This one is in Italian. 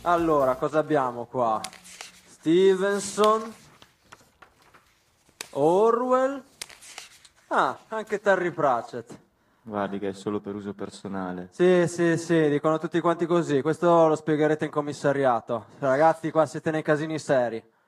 Allora, cosa abbiamo qua? Stevenson, Orwell, anche Terry Pratchett. Guardi che è solo per uso personale. Sì, sì, sì, dicono tutti quanti così. Questo lo spiegherete in commissariato. Ragazzi, qua siete nei casini seri.